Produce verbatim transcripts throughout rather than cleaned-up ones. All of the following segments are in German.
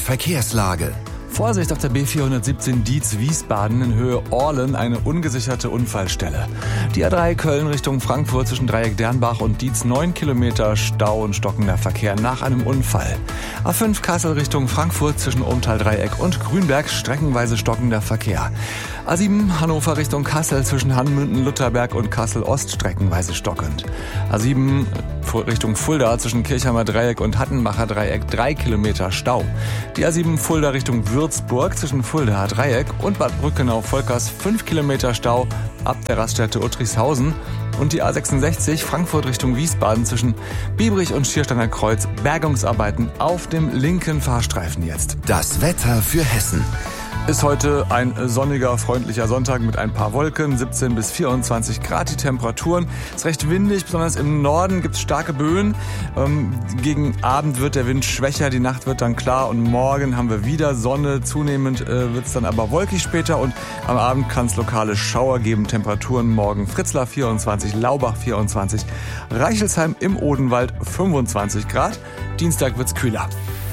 Verkehrslage. Vorsicht auf der B vierhundertsiebzehn Dietz-Wiesbaden in Höhe Orlen, eine ungesicherte Unfallstelle. Die A drei Köln Richtung Frankfurt zwischen Dreieck Dernbach und Dietz neun Kilometer Stau und stockender Verkehr nach einem Unfall. A fünf Kassel Richtung Frankfurt zwischen Ohmtal-Dreieck und Grünberg streckenweise stockender Verkehr. A sieben Hannover Richtung Kassel zwischen Hanmünden-Lutherberg und Kassel-Ost streckenweise stockend. A sieben Richtung Fulda zwischen Kirchheimer Dreieck und Hattenbacher Dreieck drei Kilometer Stau. Die A sieben Fulda Richtung Würzburg zwischen Fuldaer Dreieck und Bad Brückenau-Volkers fünf Kilometer Stau ab der Raststätte Uttrichshausen. Und die A sechsundsechzig Frankfurt Richtung Wiesbaden zwischen Biebrich und Schiersteiner Kreuz Bergungsarbeiten auf dem linken Fahrstreifen jetzt. Das Wetter für Hessen. Ist heute ein sonniger, freundlicher Sonntag mit ein paar Wolken, siebzehn bis vierundzwanzig Grad die Temperaturen. Ist recht windig, besonders im Norden gibt es starke Böen. Ähm, gegen Abend wird der Wind schwächer, die Nacht wird dann klar und morgen haben wir wieder Sonne. Zunehmend äh, wird es dann aber wolkig später und am Abend kann es lokale Schauer geben. Temperaturen morgen Fritzlar vierundzwanzig, Laubach vierundzwanzig, Reichelsheim im Odenwald fünfundzwanzig Grad. Dienstag wird's kühler.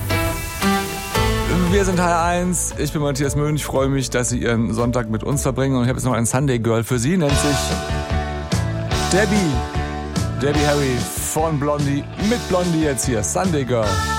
Wir sind H R eins, ich bin Matthias Möhn, ich freue mich, dass Sie Ihren Sonntag mit uns verbringen und ich habe jetzt noch ein Sunday Girl für Sie, nennt sich Debbie, Debbie Harry von Blondie, mit Blondie jetzt hier, Sunday Girl.